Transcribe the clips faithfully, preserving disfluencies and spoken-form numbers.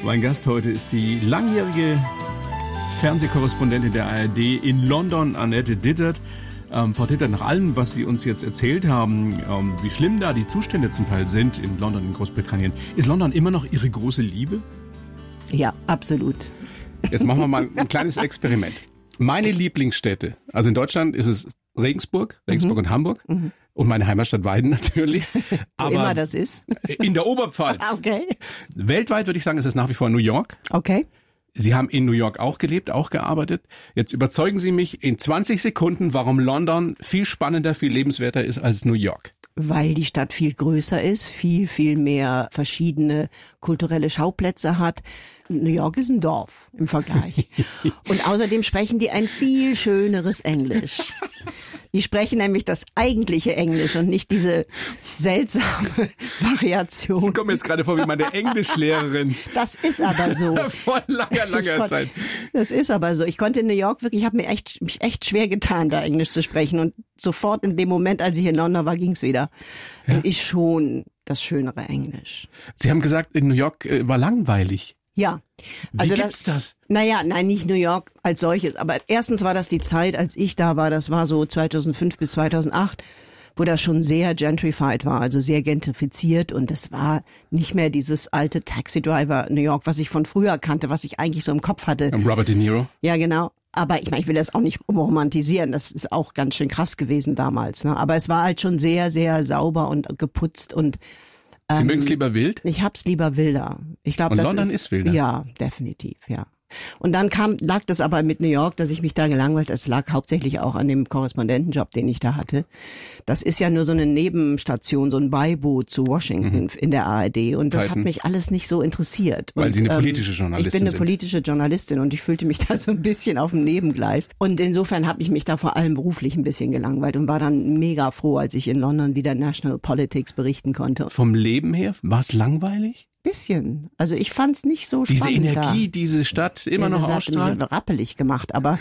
Mein Gast heute ist die langjährige Fernsehkorrespondentin der A R D in London, Annette Dittert. Ähm, Frau Dittert, nach allem, was Sie uns jetzt erzählt haben, ähm, wie schlimm da die Zustände zum Teil sind in London, in Großbritannien, ist London immer noch Ihre große Liebe? Ja, absolut. Jetzt machen wir mal ein kleines Experiment. Meine Lieblingsstädte, also in Deutschland ist es Regensburg, Regensburg mhm. und Hamburg mhm. und meine Heimatstadt Weiden natürlich. Aber wo immer das ist. In der Oberpfalz. Okay. Weltweit würde ich sagen, ist es nach wie vor New York. Okay. Sie haben in New York auch gelebt, auch gearbeitet. Jetzt überzeugen Sie mich in zwanzig Sekunden, warum London viel spannender, viel lebenswerter ist als New York. Weil die Stadt viel größer ist, viel, viel mehr verschiedene kulturelle Schauplätze hat. New York ist ein Dorf im Vergleich. Und außerdem sprechen die ein viel schöneres Englisch. Die sprechen nämlich das eigentliche Englisch und nicht diese seltsame Variation. Sie kommen jetzt gerade vor wie meine Englischlehrerin. Das ist aber so. Vor langer, langer konnte, Zeit. Das ist aber so. Ich konnte in New York wirklich, ich habe mir echt, mich echt schwer getan, da Englisch zu sprechen. Und sofort in dem Moment, als ich in London war, ging's wieder. Ja. Ist schon das schönere Englisch. Sie haben gesagt, in New York äh, war langweilig. Ja. Also Wie gibt's das? das? Naja, nein, nicht New York als solches. Aber erstens war das die Zeit, als ich da war, das war so zweitausendfünf bis zweitausendacht, wo das schon sehr gentrified war, also sehr gentrifiziert. Und das war nicht mehr dieses alte Taxi-Driver New York, was ich von früher kannte, was ich eigentlich so im Kopf hatte. Und Robert De Niro? Ja, genau. Aber ich meine, ich will das auch nicht romantisieren. Das ist auch ganz schön krass gewesen damals. Ne? Aber es war halt schon sehr, sehr sauber und geputzt und Sie mögen es lieber wild? Ich hab's lieber wilder. Ich glaube, das London ist, ist wilder? Ja, definitiv, ja. Und dann kam, lag das aber mit New York, dass ich mich da gelangweilt, das lag hauptsächlich auch an dem Korrespondentenjob, den ich da hatte. Das ist ja nur so eine Nebenstation, so ein Beiboot zu Washington mhm. in der A R D und das Zeiten. Hat mich alles nicht so interessiert. Weil und, Sie eine politische Journalistin sind. Ich bin eine sind. politische Journalistin und ich fühlte mich da so ein bisschen auf dem Nebengleis. Und insofern habe ich mich da vor allem beruflich ein bisschen gelangweilt und war dann mega froh, als ich in London wieder National Politics berichten konnte. Vom Leben her, war es langweilig? Bisschen. Also ich fand's nicht so diese spannend. Diese Energie, da. diese Stadt immer ja, noch ausstrahlt. Das hat mich rappelig gemacht, aber...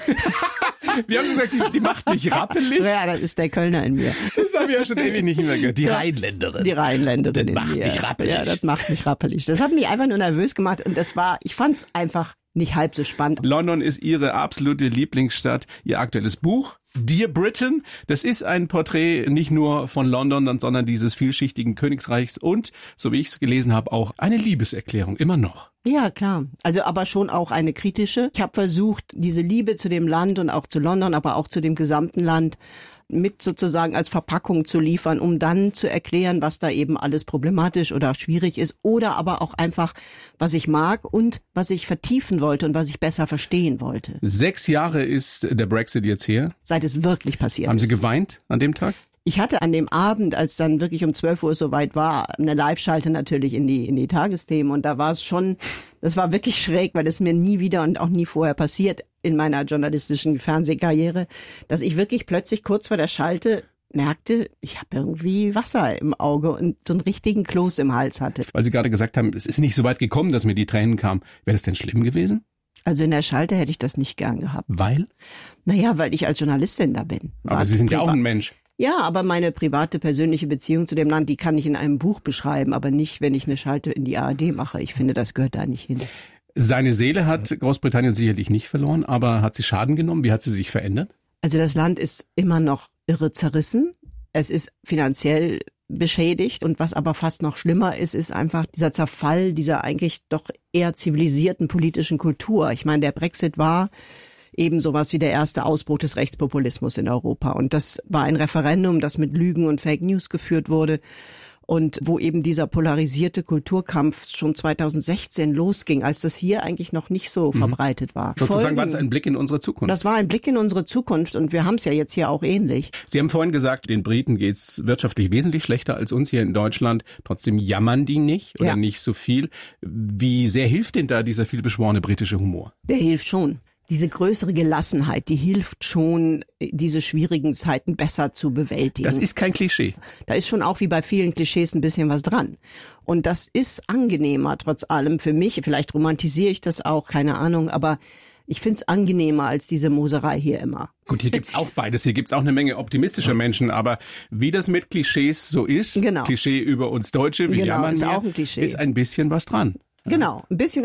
Wir haben gesagt, die, die macht mich rappelig. Ja, das ist der Kölner in mir. Das habe ich ja schon ewig nicht mehr gehört. Die Rheinländerin. Die Rheinländerin das macht in mir. mich rappelig. Ja, das macht mich rappelig. Das hat mich einfach nur nervös gemacht und das war, ich fand's einfach nicht halb so spannend. London ist Ihre absolute Lieblingsstadt. Ihr aktuelles Buch, Dear Britain, das ist ein Porträt nicht nur von London, sondern dieses vielschichtigen Königsreichs und, so wie ich es gelesen habe, auch eine Liebeserklärung, immer noch. Ja, klar. Also aber schon auch eine kritische. Ich habe versucht, diese Liebe zu dem Land und auch zu London, aber auch zu dem gesamten Land mit sozusagen als Verpackung zu liefern, um dann zu erklären, was da eben alles problematisch oder schwierig ist oder aber auch einfach, was ich mag und was ich vertiefen wollte und was ich besser verstehen wollte. Sechs Jahre ist der Brexit jetzt her. Seit es wirklich passiert ist. Haben Sie geweint an dem Tag? Ich hatte an dem Abend, als dann wirklich um zwölf Uhr soweit war, eine Live-Schalte natürlich in die in die Tagesthemen und da war es schon, das war wirklich schräg, weil es mir nie wieder und auch nie vorher passiert in meiner journalistischen Fernsehkarriere, dass ich wirklich plötzlich kurz vor der Schalte merkte, ich habe irgendwie Wasser im Auge und so einen richtigen Kloß im Hals hatte. Weil Sie gerade gesagt haben, es ist nicht so weit gekommen, dass mir die Tränen kamen. Wäre das denn schlimm gewesen? Also in der Schalte hätte ich das nicht gern gehabt. Weil? Naja, weil ich als Journalistin da bin. Aber Sie sind ja auch ein Mensch. Ja, aber meine private, persönliche Beziehung zu dem Land, die kann ich in einem Buch beschreiben, aber nicht, wenn ich eine Schalte in die A R D mache. Ich finde, das gehört da nicht hin. Seine Seele hat Großbritannien sicherlich nicht verloren, aber hat sie Schaden genommen? Wie hat sie sich verändert? Also das Land ist immer noch irre zerrissen. Es ist finanziell beschädigt und was aber fast noch schlimmer ist, ist einfach dieser Zerfall dieser eigentlich doch eher zivilisierten politischen Kultur. Ich meine, der Brexit war eben sowas wie der erste Ausbruch des Rechtspopulismus in Europa. Und das war ein Referendum, das mit Lügen und Fake News geführt wurde und wo eben dieser polarisierte Kulturkampf schon zweitausendsechzehn losging, als das hier eigentlich noch nicht so mhm. verbreitet war. Sozusagen war es ein Blick in unsere Zukunft. Das war ein Blick in unsere Zukunft und wir haben es ja jetzt hier auch ähnlich. Sie haben vorhin gesagt, den Briten geht's wirtschaftlich wesentlich schlechter als uns hier in Deutschland. Trotzdem jammern die nicht oder ja. nicht so viel. Wie sehr hilft denn da dieser vielbeschworene britische Humor? Der hilft schon. Diese größere Gelassenheit, die hilft schon, diese schwierigen Zeiten besser zu bewältigen. Das ist kein Klischee. Da ist schon auch wie bei vielen Klischees ein bisschen was dran. Und das ist angenehmer trotz allem für mich. Vielleicht romantisiere ich das auch, keine Ahnung, aber ich finde es angenehmer als diese Moserei hier immer. Gut, hier gibt's auch beides. Hier gibt's auch eine Menge optimistischer Menschen. Aber wie das mit Klischees so ist, genau. Klischee über uns Deutsche, wie genau, jammern ist wir, auch ein Klischee. ist ein bisschen was dran. Genau, ein bisschen.